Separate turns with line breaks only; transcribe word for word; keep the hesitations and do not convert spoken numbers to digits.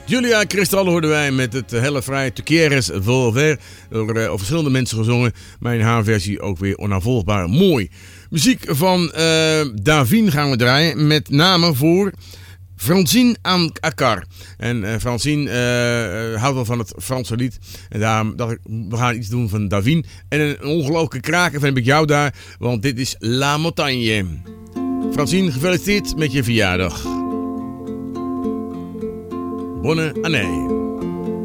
Julia Cristal hoorden wij met het hele vrij Te quieres volver. Door uh, verschillende mensen gezongen. Maar in haar versie ook weer onafvolgbaar mooi. Muziek van uh, Davine gaan we draaien. Met name voor Francine Akar. En uh, Francine uh, uh, houdt wel van het Franse lied. En daarom dacht ik, we gaan iets doen van Davine. En een ongelooflijke kraker vind ik jou daar. Want dit is La Montagne. Francine, gefeliciteerd met je verjaardag. Bonne année.